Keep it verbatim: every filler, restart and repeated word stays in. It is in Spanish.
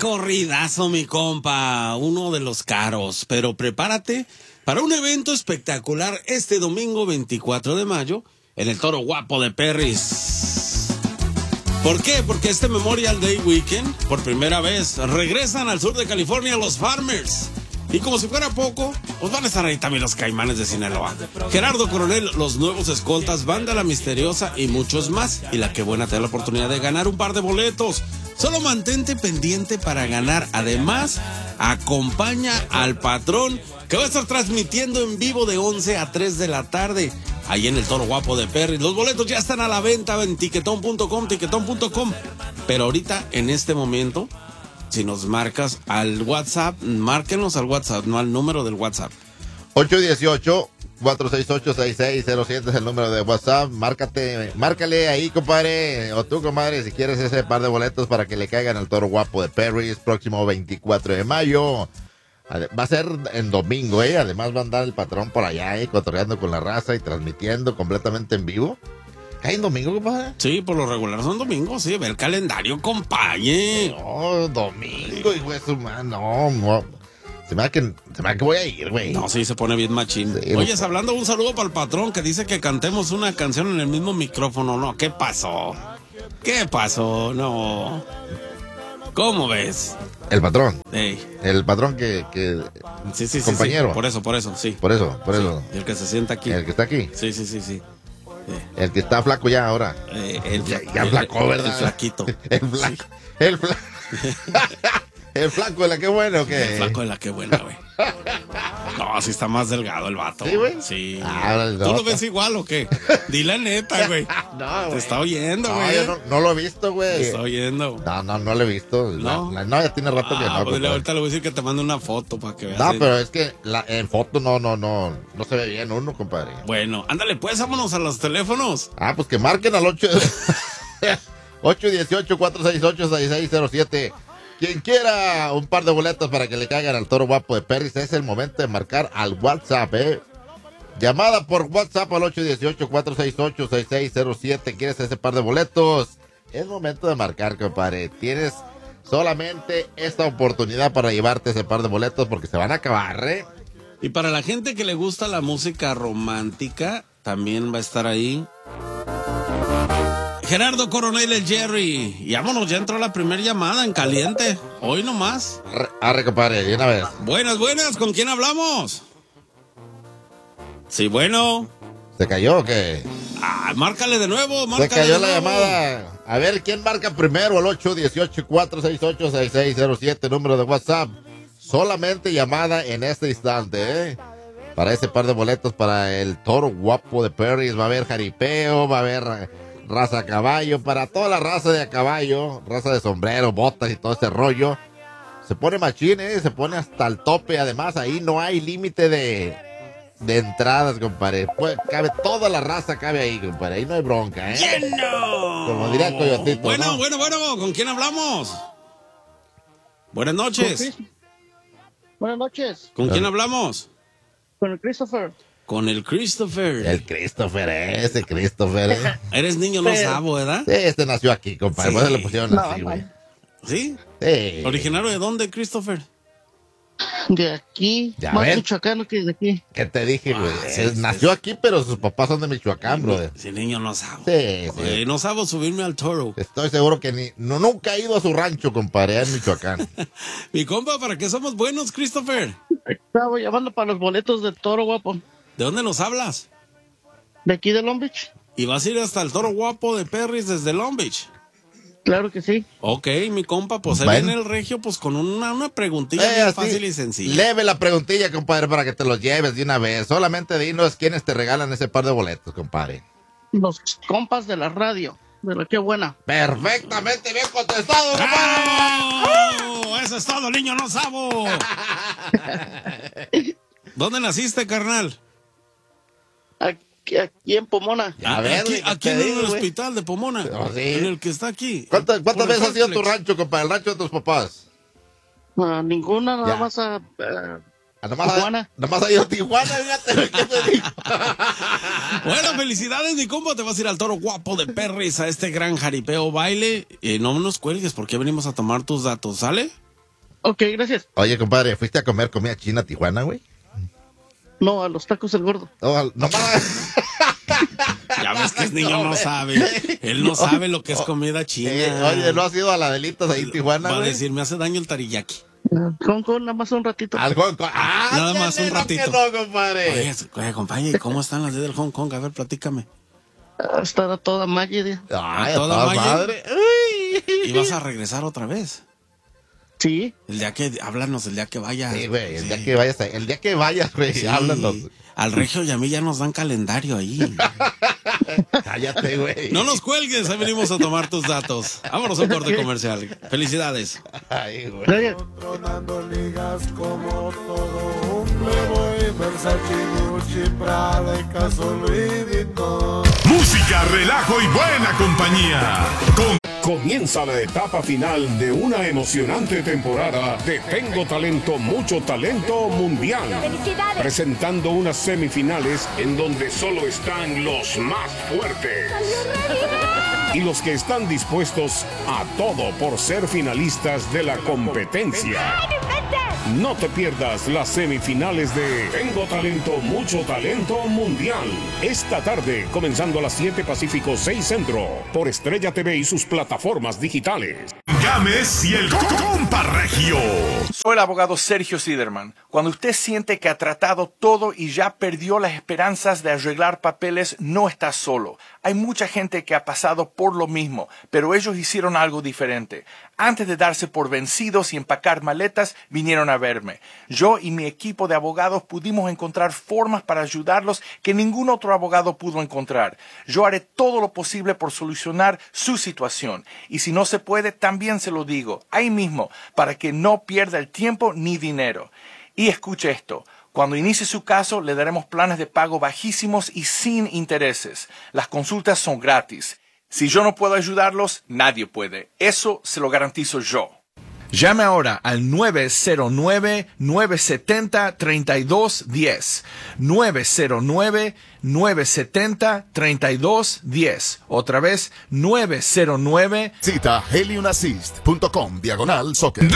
corridazo, mi compa, uno de los caros, pero prepárate para un evento espectacular este domingo veinticuatro de mayo en el Toro Guapo de Perris. ¿Por qué? Porque este Memorial Day Weekend, por primera vez, regresan al sur de California los Farmers. Y como si fuera poco, pues van a estar ahí también los Caimanes de Sinaloa. Gerardo Coronel, los nuevos escoltas, Banda La Misteriosa y muchos más. Y la que buena te da la oportunidad de ganar un par de boletos. Solo mantente pendiente para ganar. Además, acompaña al patrón que va a estar transmitiendo en vivo de once a tres de la tarde. Ahí en el Toro Guapo de Perris. Los boletos ya están a la venta en tiquetón punto com, tiquetón punto com. Pero ahorita, en este momento, si nos marcas al WhatsApp, márquenos al WhatsApp, no al número del WhatsApp. ocho uno ocho, cuatro seis ocho, seis seis cero siete es el número de WhatsApp. Márcate, márcale ahí, compadre. O tú, compadre, si quieres ese par de boletos para que le caigan al Toro Guapo de Perris, próximo veinticuatro de mayo. Va a ser en domingo, ¿eh? Además va a andar el patrón por allá, ¿eh? Cotorreando con la raza y transmitiendo completamente en vivo. ¿Cae en domingo, compadre? Sí, por lo regular son domingos, sí. Ve el calendario, compañe. No, domingo, hijo de su madre. No, no. Se me da que, se me da que voy a ir, güey. No, sí, se pone bien machín. Sí, Oye, hablando, un saludo para el patrón que dice que cantemos una canción en el mismo micrófono. No, ¿qué pasó? ¿Qué pasó? No. ¿Cómo ves? El patrón. Ey. El patrón que... que sí, sí, sí. compañero. Sí. Por eso, por eso, sí. Por eso, por sí. eso. El que se sienta aquí. El que está aquí. Sí, sí, sí, sí. El que está flaco ya ahora. Eh, el, ya ya flacó, ¿verdad? El flaquito. El flaco. Sí. El flaco. El flaco de la que bueno, ¿o qué? El flaco de la que buena, güey. No, sí está más delgado el vato. ¿Sí, güey? Sí. Ah, no. ¿Tú lo ves igual o qué? Dile neta, güey. No, güey. Te está oyendo, no, güey. Yo no, no lo he visto, güey. Te está oyendo. No, no, no lo he visto. No. La, la, no, ya tiene rato ah, que no. Pues ahorita le voy a decir que te mande una foto para que veas. No, el... pero es que la, en foto no, no, no, no se ve bien uno, compadre. Bueno, ándale, pues, vámonos a los teléfonos. Ah, pues que marquen al ocho ocho uno ocho, cuatro seis ocho, seis seis cero siete. Quien quiera un par de boletos para que le caigan al Toro Guapo de Perris, es el momento de marcar al WhatsApp, ¿eh? Llamada por WhatsApp al ocho uno ocho, cuatro seis ocho, seis seis cero siete. ¿Quieres ese par de boletos? Es momento de marcar, compadre. Tienes solamente esta oportunidad para llevarte ese par de boletos porque se van a acabar, ¿eh? Y para la gente que le gusta la música romántica, también va a estar ahí Gerardo Coronel, el Jerry. Y vámonos, ya entró la primera llamada en caliente. Hoy nomás. Arre, arre, compadre, de una vez. Buenas, buenas, ¿con quién hablamos? Sí, bueno. ¿Se cayó o qué? Ah, márcale de nuevo, márcale. Se cayó de la nuevo. llamada. A ver, ¿quién marca primero? El ocho uno ocho, cuatro seis ocho, seis seis cero siete, número de WhatsApp. Solamente llamada en este instante, ¿eh? Para ese par de boletos para el Toro Guapo de Perris. Va a haber jaripeo, va a haber raza a caballo, para toda la raza de a caballo, raza de sombrero, botas y todo ese rollo. Se pone machín, ¿eh? Se pone hasta el tope. Además, ahí no hay límite de, de entradas, compadre. Pues, cabe toda la raza, cabe ahí, compadre. Ahí no hay bronca, ¿eh? ¡Lleno! Como diría el Coyotito, Bueno, ¿no? bueno, bueno, ¿con quién hablamos? Buenas noches. Buenas noches. ¿Con quién hablamos? Con el Christopher. Con el Christopher. El Christopher, ese Christopher, ¿eh? Eres niño no sabo, ¿verdad? Sí, este nació aquí, compadre. Sí. Por eso le pusieron No, así, güey. no. ¿Sí? Sí. ¿Originario de dónde, Christopher? De aquí. Ya Más ves. michoacano que de aquí. ¿Qué te dije, güey? Ah, sí, Eh, sí, nació sí. aquí, pero sus papás son de Michoacán, brother. Sí, niño no sabo. Sí, sí. Eh, no sabo subirme al toro. Estoy seguro que ni, no, nunca ha ido a su rancho, compadre, allá en Michoacán. Mi compa, ¿para qué somos buenos, Christopher? Estaba llamando para los boletos del Toro Guapo. ¿De dónde nos hablas? ¿De aquí de Long Beach? ¿Y vas a ir hasta el Toro Guapo de Perris desde Long Beach? Claro que sí. Ok, mi compa, pues ahí Bueno. viene el regio, pues con una, una preguntilla Eh, bien así, fácil y sencilla. Leve la preguntilla, compadre, para que te los lleves de una vez. Solamente dinos quiénes te regalan ese par de boletos, compadre. Los compas de la radio. De la que buena. Perfectamente bien contestado, compadre. ¡Bravo! Eso es todo, niño no sabo. ¿Dónde naciste, carnal? Aquí, aquí en Pomona. Ya Ah, ves, aquí güey, ¿qué aquí te en digo, el güey? hospital de Pomona. Oh, sí. En el que está aquí. ¿Cuántas, cuántas Por el veces has ido a tu Fairflex. rancho, compadre? El rancho de tus papás. Ah, ninguna, nada Ya. más a... a- Ah, nomás, Tijuana. Ha, nomás ha ido a Tijuana, fíjate, ¿qué te digo? Bueno, felicidades, mi compa. Te vas a ir al Toro Guapo de Perris a este gran jaripeo baile. Eh, no nos cuelgues porque venimos a tomar tus datos, ¿sale? Ok, gracias. Oye, compadre, ¿fuiste a comer comida china a Tijuana, güey? No, a los tacos del gordo. No, no más. Ya ves que el niño no sabe. Él no sabe lo que es comida china. Eh, oye, ¿no has ido a la Delitas ahí en Tijuana, Va a güey? decir, me hace daño el teriyaki. Con, con, nada más un ratito. Al Hong Kong. Ah, Nada más un no, ratito. que no, compadre. Oye, oye, compadre, ¿cómo están las de del Hong Kong? A ver, platícame. Estará toda Maggie. Ay, ¿A toda toda madre? madre. Uy. ¿Y vas a regresar otra vez? Sí. El día que, háblanos el día que vayas. Sí, güey, el Sí. día que vayas, a- el día que vayas, güey, Sí. háblanos. Al Regio y a mí ya nos dan calendario ahí. Cállate, güey. No nos cuelgues, ahí venimos a tomar tus datos. Vámonos a un corte comercial. Felicidades. Ay, güey. Gracias. Tronando ligas como todo un playboy, Versace, Gucci, Prada y Caso Louis Vuitton. Música, relajo y buena compañía. Con... Comienza la etapa final de una emocionante temporada de Tengo Talento, Mucho Talento Mundial. ¡Felicidades! Presentando unas semifinales en donde solo están los más fuertes. Y los que están dispuestos a todo por ser finalistas de la competencia. No te pierdas las semifinales de Tengo Talento, Mucho Talento Mundial. Esta tarde, comenzando a las siete Pacífico, seis Centro, por Estrella T V y sus plataformas digitales. Gámez y el Compa Regio. Soy el abogado Sergio Siderman. Cuando usted siente que ha tratado todo y ya perdió las esperanzas de arreglar papeles, no está solo. Hay mucha gente que ha pasado por lo mismo, pero ellos hicieron algo diferente. Antes de darse por vencidos y empacar maletas, vinieron a verme. Yo y mi equipo de abogados pudimos encontrar formas para ayudarlos que ningún otro abogado pudo encontrar. Yo haré todo lo posible por solucionar su situación. Y si no se puede, también se lo digo, ahí mismo, para que no pierda el tiempo ni dinero. Y escuche esto. Cuando inicie su caso, le daremos planes de pago bajísimos y sin intereses. Las consultas son gratis. Si yo no puedo ayudarlos, nadie puede. Eso se lo garantizo yo. Llame ahora al nueve cero nueve, nueve siete cero, tres dos uno cero. nueve cero nueve, nueve siete cero, tres dos uno cero. Otra vez, nueve cero nueve. Cita heliunassist punto com diagonal soccer.